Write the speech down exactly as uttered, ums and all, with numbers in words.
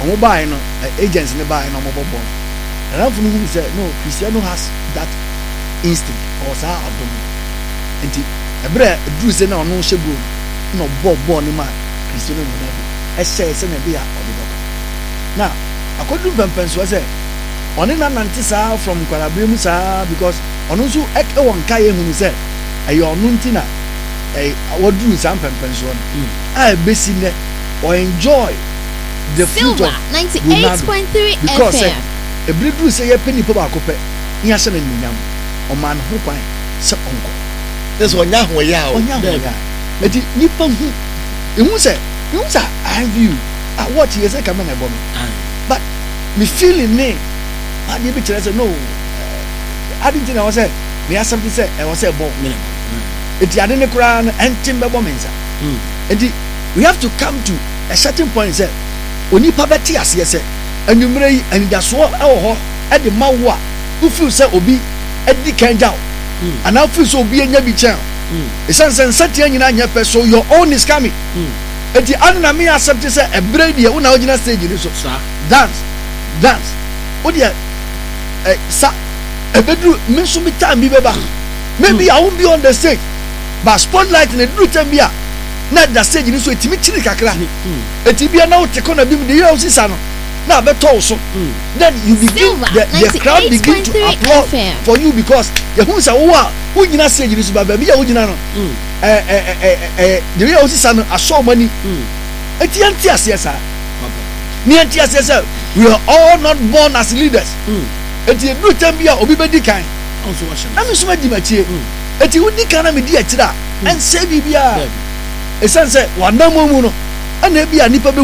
omo buy no agents ne buy no mo bobo and I'm from say no Cristiano has that instinct or sa adom enti ebre duru say na ono hye goal no ball ball ni ma Cristiano Ronaldo e share say na be a odo now akodu pempenso say oni na nante sa from Kwarabrem sa because ono so e won kai ehunu say ayo ono ntina eh woduru sa pempenso no a besi ne or enjoy the fruit of ninety-eight point three because F M. A blue say a penny pop akope nya se na nyam o man ho kwan se onko this one nya ho ya o nya ho ya eti nipa hu ehu se ehu sa I view I watch you say come na ebo me but me feeling me I dey be tell say no I didn't know say me have something say I was say bo me eti ade ne kura na entim be bo me nsa eti we have to come to a certain point say onipa beti ase say anwumre yi anidaso ewo ho e de mawo a u feel say obi e di kanjaw and now feel so obi anya bi chen e san san satia nyina anya pe so your own is coming eti anna me accept say e brave dia una ogina stage ni so dance dance o dia eh sa e bedru me so mi time bi beba maybe I won't be on the stage but spotlight na do time bia na da stage ni so etimi chiri kakra eti bia na o te kona bi de you sisa no na beto so then you begin the, the crowd begin to applaud for you because you who say wo a wo nyina stage ni so ba bia wo nyina no eh eh eh eh de you sisa no aso mani eti anti asesa ni anti asesa we are all not born as leaders eti do time bia obi be di kan also watch na me so ma di machie eti wo di kan na me di akira en se bibia esan se wa na mo mu no ana bia nipa be